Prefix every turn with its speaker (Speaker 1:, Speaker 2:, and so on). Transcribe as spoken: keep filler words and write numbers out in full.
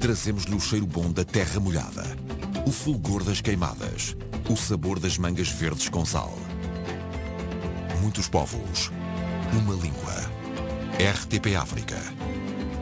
Speaker 1: Trazemos-lhe o cheiro bom da terra molhada, o fulgor das queimadas, o sabor das mangas verdes com sal. Muitos povos, uma língua. R T P África.